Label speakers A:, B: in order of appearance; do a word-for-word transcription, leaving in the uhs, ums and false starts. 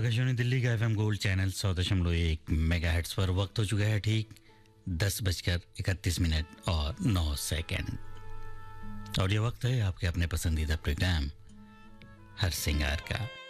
A: आकाशवाणी दिल्ली का FM gold channel सौ दशमलव एक मेगाहर्ट्ज पर वक्त हो चुका है ठीक दस बजकर इकतीस मिनट और नौ सेकंड और ये वक्त है आपके अपने पसंदीदा प्रोग्राम हर सिंगार का।